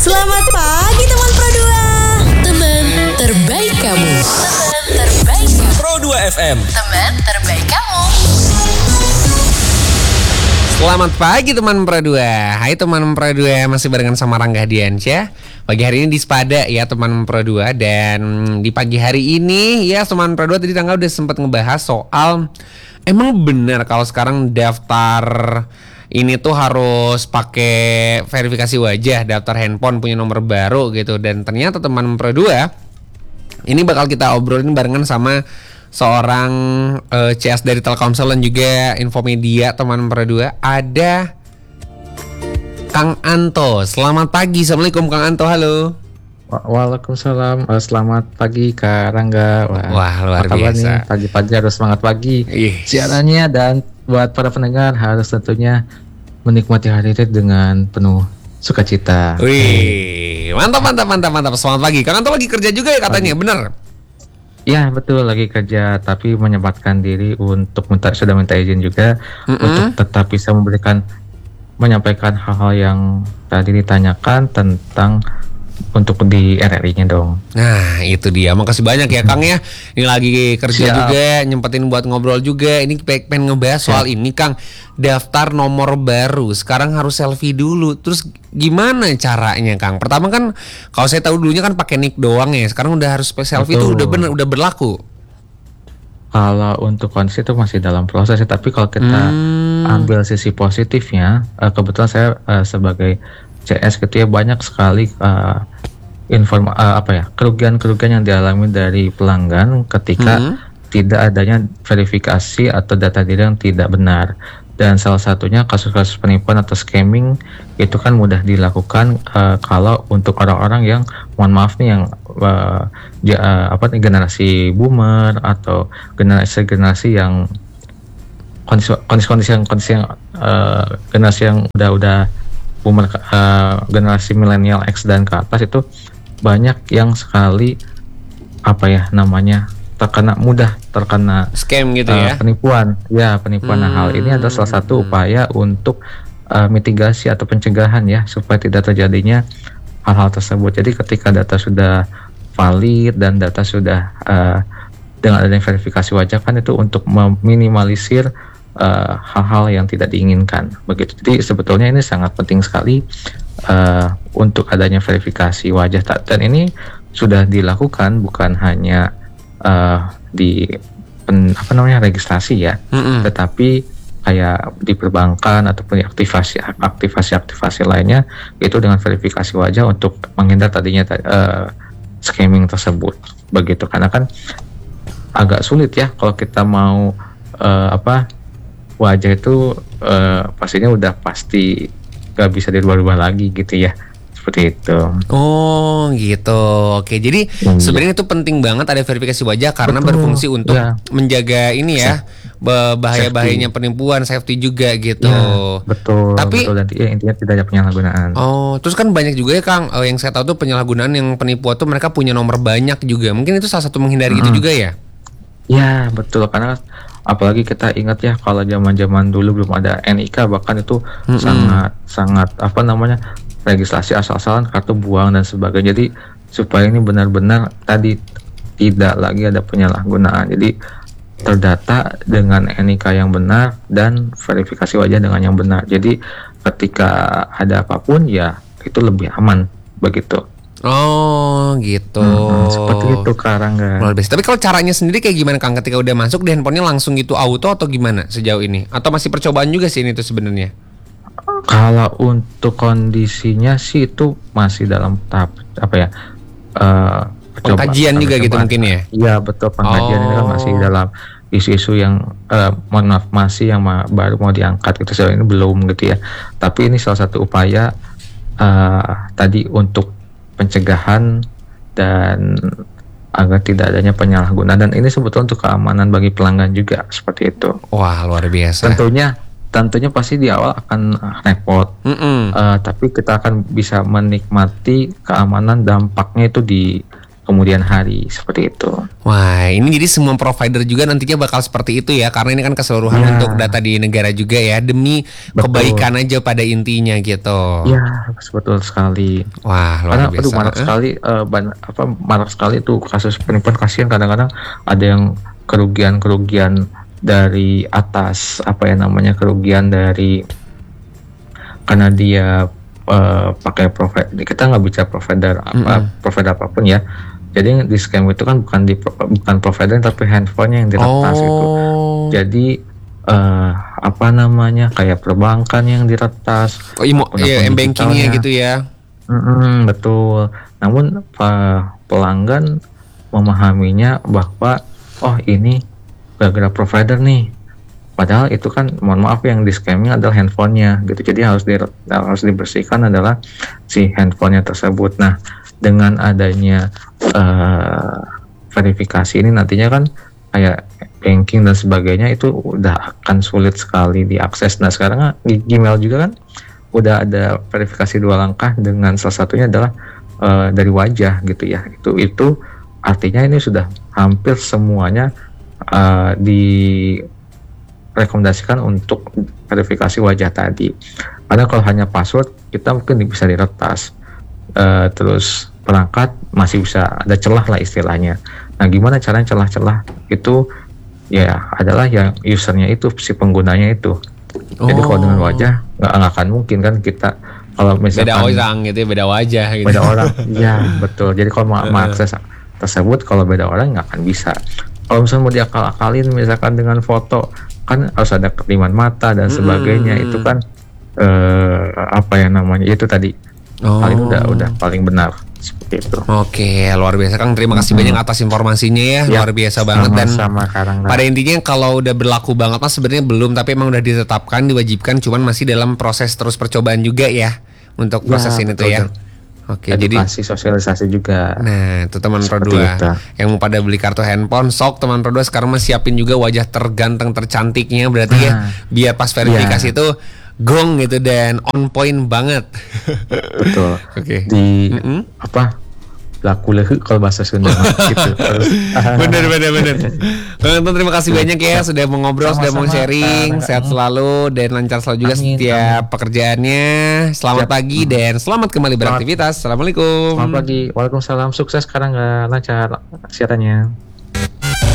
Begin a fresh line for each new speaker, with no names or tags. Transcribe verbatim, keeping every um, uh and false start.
Selamat pagi teman Pro dua.
Teman terbaik kamu. Teman terbaik kamu.
Pro dua F M.
Teman terbaik kamu.
Selamat pagi teman Pro dua. Hai teman Pro dua, masih barengan sama Rangga Diansyah. Pagi hari ini di Spada ya teman Pro dua. Dan di pagi hari ini ya teman Pro dua, tadi Rangga udah sempat ngebahas soal emang benar kalau sekarang daftar ini tuh harus pakai verifikasi wajah, daftar handphone punya nomor baru gitu. Dan ternyata teman Pro dua, ini bakal kita obrolin barengan sama seorang uh, C S dari Telkomsel dan juga Infomedia teman Pro dua. Ada Kang Anto. Selamat pagi. Assalamualaikum Kang Anto, halo.
Waalaikumsalam, uh, selamat pagi Kak Rangga.
Wah, Wah luar biasa nih?
Pagi-pagi harus semangat pagi
Ih.
siarannya. Dan buat para pendengar harus tentunya menikmati hari ini dengan penuh sukacita.
Wih, mantap mantap mantap mantap. Selamat pagi. Kang Anto lagi kerja juga ya katanya, pagi. Bener?
Ya betul, lagi kerja tapi menyempatkan diri untuk minta, sudah minta izin juga Mm-mm. untuk tetap bisa memberikan menyampaikan hal-hal yang tadi ditanyakan tentang untuk di R R I-nya dong.
Nah itu dia, makasih banyak ya Kang ya. Ini lagi kerja Siap. juga, nyempetin buat ngobrol juga. Ini pengen ngebahas soal Siap. ini Kang, daftar nomor baru. Sekarang harus selfie dulu. Terus gimana caranya Kang? Pertama kan kalau saya tahu dulunya kan pakai nick doang ya. Sekarang udah harus selfie itu udah bener, udah berlaku.
Kalau untuk kondisi itu masih dalam proses, tapi kalau kita hmm. ambil sisi positifnya, kebetulan saya sebagai C S gitu ya, banyak sekali uh, informa uh, apa ya kerugian-kerugian yang dialami dari pelanggan ketika hmm. tidak adanya verifikasi atau data diri yang tidak benar. Dan salah satunya kasus-kasus penipuan atau scamming itu kan mudah dilakukan uh, kalau untuk orang-orang yang mohon maaf nih yang uh, ja, uh, apa nih generasi boomer atau generasi-generasi yang kondisi-kondisi yang kondisi yang uh, generasi yang udah-udah Boomer, uh, generasi milenial X dan ke atas itu banyak yang sekali apa ya namanya terkena mudah terkena
scam gitu uh,
ya penipuan ya penipuan. Hmm. Nah, hal ini adalah salah satu upaya untuk uh, mitigasi atau pencegahan ya supaya tidak terjadinya hal-hal tersebut. Jadi ketika data sudah valid dan data sudah uh, dengan adanya verifikasi wajah kan itu untuk meminimalisir Uh, hal-hal yang tidak diinginkan begitu. Jadi sebetulnya ini sangat penting sekali uh, untuk adanya verifikasi wajah, dan ini sudah dilakukan bukan hanya uh, di pen, apa namanya registrasi ya, mm-hmm. tetapi kayak di perbankan ataupun di aktivasi aktivasi aktivasi lainnya itu dengan verifikasi wajah untuk menghindar tadinya uh, scamming tersebut begitu. Karena kan agak sulit ya kalau kita mau uh, apa wajah itu uh, pastinya udah pasti gak bisa dirubah-rubah lagi gitu ya, seperti itu.
Oh gitu, oke. Jadi hmm. sebenarnya itu penting banget ada verifikasi wajah karena Betul. berfungsi untuk ya. menjaga ini ya bahaya-bahayanya penipuan, safety juga gitu.
Ya, betul.
Tapi
betul, dan ya, intinya tidak ada penyalahgunaan.
Oh, terus kan banyak juga ya Kang, uh, yang saya tahu tuh penyalahgunaan yang penipuan tuh mereka punya nomor banyak juga. Mungkin itu salah satu menghindari hmm. itu juga ya?
Ya betul, karena apalagi kita ingat ya kalau zaman-zaman dulu belum ada N I K, bahkan itu mm-hmm. sangat sangat apa namanya registrasi asal-asalan, kartu buang dan sebagainya. Jadi supaya ini benar-benar tadi tidak lagi ada penyalahgunaan. Jadi terdata dengan N I K yang benar dan verifikasi wajah dengan yang benar. Jadi ketika ada apapun ya itu lebih aman begitu.
Oh gitu.
Hmm, seperti itu Kak Rangga.
Luar biasa. Tapi kalau caranya sendiri kayak gimana Kang? Ketika udah masuk di handphonenya langsung gitu auto atau gimana sejauh ini? Atau masih percobaan juga sih ini tuh sebenarnya?
Kalau untuk kondisinya sih itu masih dalam tahap apa ya? Uh,
pengkajian juga gitu mungkin ya?
Iya betul, pengkajian oh. ini kan masih dalam isu-isu yang uh, mohon maaf masih yang ma- baru mau diangkat gitu, sejauh ini belum gitu ya. Tapi ini salah satu upaya uh, tadi untuk pencegahan dan agar tidak adanya penyalahgunaan, dan ini sebetulnya untuk keamanan bagi pelanggan juga seperti itu.
Wah luar biasa.
Tentunya tentunya pasti di awal akan repot, uh, tapi kita akan bisa menikmati keamanan dampaknya itu di kemudian hari seperti itu.
Wah, ini jadi semua provider juga nantinya bakal seperti itu ya, karena ini kan keseluruhan
Ya.
untuk data di negara juga ya, demi
Betul.
kebaikan aja pada intinya gitu.
Ya, betul sekali.
Wah,
Karena
luar biasa.
aduh marak
Eh?
sekali eh, ban- apa marak sekali tuh kasus penipuan. Kasihan kadang-kadang ada yang kerugian-kerugian dari atas, apa ya namanya, kerugian dari karena dia eh, pakai provider. Kita nggak bicara provider apa provider apapun ya. Jadi di scam itu kan bukan di bukan provider tapi handphonenya yang diretas gitu.
Oh.
Jadi eh, apa namanya, kayak perbankan yang diretas.
Oh, imo,
akun-akun
iya, m-bankingnya
digitalnya.
gitu ya.
Mm-mm, betul. Namun pa- pelanggan memahaminya bahwa oh ini gara-gara provider nih. Padahal itu kan, mohon maaf, yang di scamming adalah handphonenya gitu. Jadi harus di, harus dibersihkan adalah si handphonenya tersebut. Nah, dengan adanya uh, verifikasi ini nantinya kan kayak banking dan sebagainya itu udah akan sulit sekali diakses. Nah, sekarang di Gmail juga kan udah ada verifikasi dua langkah, dengan salah satunya adalah uh, dari wajah gitu ya. Itu itu artinya ini sudah hampir semuanya uh, direkomendasikan untuk verifikasi wajah tadi. Karena kalau hanya password kita mungkin bisa diretas. Uh, terus perangkat masih bisa ada celah lah istilahnya. Nah, gimana caranya celah-celah itu ya adalah yang usernya itu, si penggunanya itu. Jadi kalau dengan wajah nggak nggak akan mungkin kan kita kalau misalkan
Beda orang gitu ya, beda wajah gitu.
beda orang, ya betul. Jadi kalau mau mengakses tersebut kalau beda orang nggak akan bisa. Kalau misalnya mau diakal-akalin misalkan dengan foto, kan harus ada ketiman mata dan sebagainya.
Mm-mm.
Itu kan eh, apa yang namanya itu tadi
Oh.
paling udah udah paling benar seperti itu.
Oke, luar biasa Kang. Terima kasih banyak atas informasinya ya,
Ya,
luar biasa banget. Dan
sama-sama, Karang.
pada intinya kalau udah berlaku banget mas sebenarnya belum, tapi emang udah ditetapkan, diwajibkan, cuman masih dalam proses terus percobaan juga ya untuk
Ya,
proses ini tuh
betul,
ya.
dan
Oke, jadi
edukasi, sosialisasi juga.
nah itu teman Pro
Seperti
dua
itu.
yang mau pada beli kartu handphone, sok teman Pro dua sekarang mah siapin juga wajah terganteng tercantiknya berarti ya,
Nah,
biar pas verifikasi
ya.
itu gong gitu dan on point banget.
Betul.
Oke.
Di
Mm-mm.
apa? Laku lehu kalau bahasa Sunda mah, gitu. Terus,
Bener bener bener. Bang Anton, terima kasih banyak ya sudah mau ngobrol, sudah mau
Sama-sama,
sharing.
Kak.
Sehat selalu dan lancar selalu juga
Amin,
setiap pekerjaannya. Selamat
Siap.
pagi dan selamat kembali beraktivitas. Assalamualaikum.
Selamat pagi. Waalaikumsalam. Sukses sekarang nggak lancar siarannya.